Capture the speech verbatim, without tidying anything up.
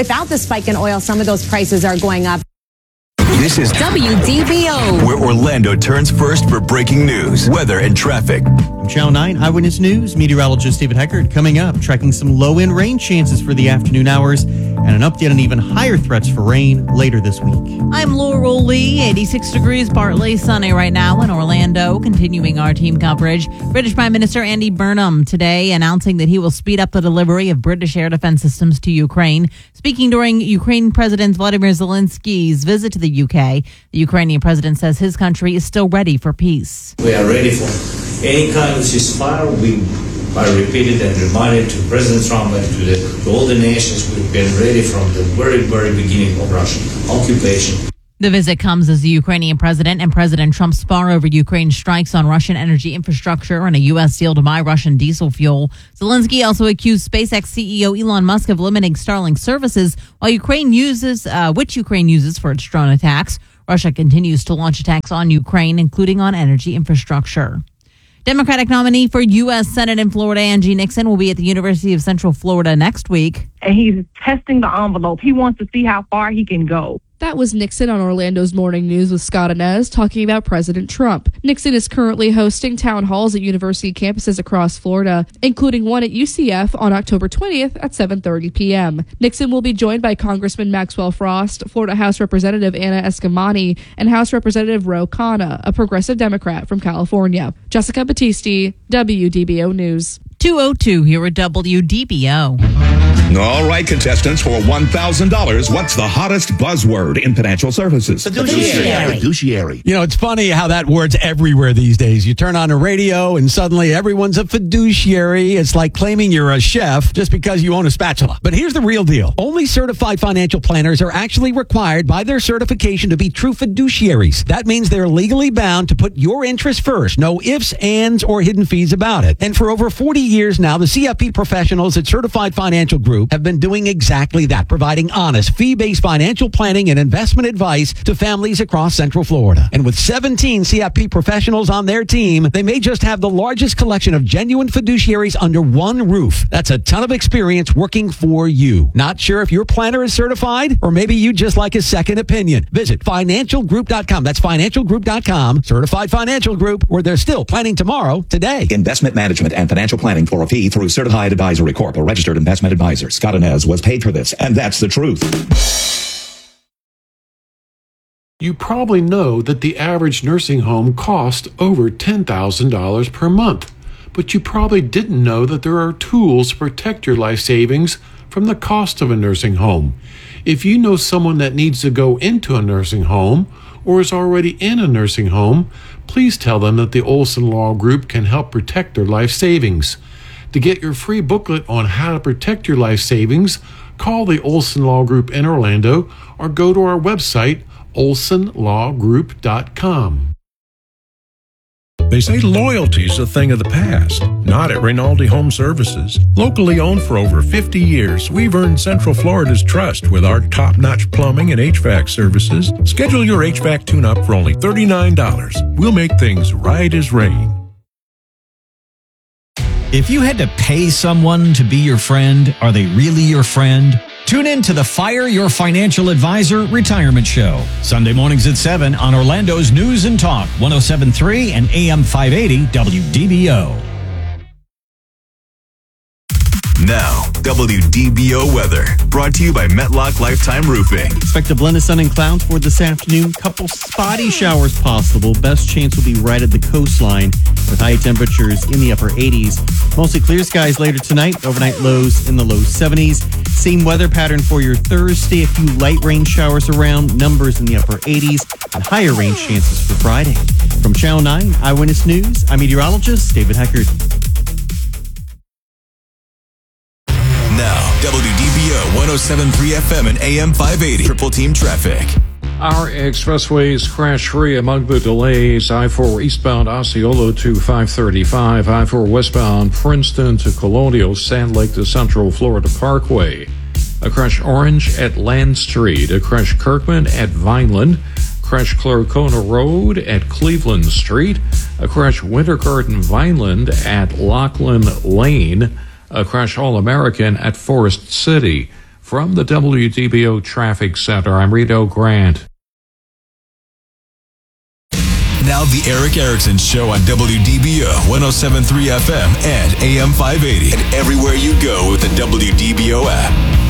Without the spike in oil, some of those prices are going up. This is W D B O, where Orlando turns first for breaking news, weather, and traffic. From Channel nine Eyewitness News, meteorologist David Heckert coming up, tracking some low-end rain chances for the afternoon hours and an update on even higher threats for rain later this week. I'm Laurel Lee, eighty-six degrees, partly sunny right now in Orlando. Continuing our team coverage, British Prime Minister Andy Burnham today announcing that he will speed up the delivery of British air defense systems to Ukraine. Speaking during Ukraine President Vladimir Zelensky's visit to the U K, the Ukrainian president says his country is still ready for peace. We are ready for any kind of ceasefire. We are repeated and reminded to President Trump and to, the, to all the nations we've been ready from the very, very beginning of Russian occupation. The visit comes as the Ukrainian president and President Trump spar over Ukraine's strikes on Russian energy infrastructure and a U S deal to buy Russian diesel fuel. Zelensky also accused SpaceX C E O Elon Musk of limiting Starlink services while Ukraine uses, uh, which Ukraine uses for its drone attacks. Russia continues to launch attacks on Ukraine, including on energy infrastructure. Democratic nominee for U S Senate in Florida, Angie Nixon, will be at the University of Central Florida next week. And he's testing the envelope. He wants to see how far he can go. That was Nixon on Orlando's Morning News with Scott Inez talking about President Trump. Nixon is currently hosting town halls at university campuses across Florida, including one at U C F on October twentieth at seven thirty p.m. Nixon will be joined by Congressman Maxwell Frost, Florida House Representative Anna Eskamani, and House Representative Ro Khanna, a progressive Democrat from California. Jessica Battisti, W D B O News. two oh two here at W D B O. All right, contestants, for one thousand dollars, what's the hottest buzzword in financial services? Fiduciary. Fiduciary. You know, it's funny how that word's everywhere these days. You turn on the radio and suddenly everyone's a fiduciary. It's like claiming you're a chef just because you own a spatula. But here's the real deal. Only certified financial planners are actually required by their certification to be true fiduciaries. That means they're legally bound to put your interest first. No ifs, ands, or hidden fees about it. And for over forty years now, the C F P professionals at Certified Financial Group have been doing exactly that, providing honest, fee-based financial planning and investment advice to families across Central Florida. And with seventeen C F P professionals on their team, they may just have the largest collection of genuine fiduciaries under one roof. That's a ton of experience working for you. Not sure if your planner is certified, or maybe you just like a second opinion. Visit financial group dot com. That's financial group dot com. Certified Financial Group, where they're still planning tomorrow, today. Investment management and financial planning for a fee through Certified Advisory Corp, a registered investment advisor. Scott Inez was paid for this, and that's the truth. You probably know that the average nursing home costs over ten thousand dollars per month, but you probably didn't know that there are tools to protect your life savings from the cost of a nursing home. If you know someone that needs to go into a nursing home or is already in a nursing home, please tell them that the Olson Law Group can help protect their life savings. To get your free booklet on how to protect your life savings, call the Olson Law Group in Orlando or go to our website, olson law group dot com. They say loyalty's a thing of the past. Not at Rinaldi Home Services. Locally owned for over fifty years, we've earned Central Florida's trust with our top-notch plumbing and H V A C services. Schedule your H V A C tune-up for only thirty-nine dollars. We'll make things right as rain. If you had to pay someone to be your friend, are they really your friend? Tune in to the Fire Your Financial Advisor Retirement Show. Sunday mornings at seven on Orlando's News and Talk, one oh seven point three and A M five eighty W D B O. Now, W D B O weather, brought to you by Metlock Lifetime Roofing. Expect a blend of sun and clouds for this afternoon. Couple spotty showers possible. Best chance will be right at the coastline with high temperatures in the upper eighties. Mostly clear skies later tonight. Overnight lows in the low seventies. Same weather pattern for your Thursday. A few light rain showers around. Numbers in the upper eighties and higher rain chances for Friday. From Channel nine Eyewitness News, I'm meteorologist David Heckert. Now, W D B O one oh seven point three F M and A M five eighty. Triple Team Traffic. Our expressways crash-free. Among the delays, I four eastbound Osceola to five thirty-five, I four westbound Princeton to Colonial, Sand Lake to Central Florida Parkway. A crash orange at Land Street. A crash Kirkman at Vineland. Crash Clarkona Road at Cleveland Street. A crash Winter Garden Vineland at Lachlan Lane. A crash All-American at Forest City. From the W D B O Traffic Center, I'm Rito Grant. Now the Eric Erickson Show on W D B O one oh seven point three F M and A M five eighty. And everywhere you go with the W D B O app.